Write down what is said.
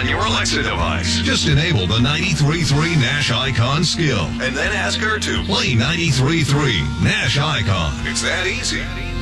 on your Alexa device. Just enable the 93.3 Nash Icon skill and then ask her to play 93.3 Nash Icon. It's that easy.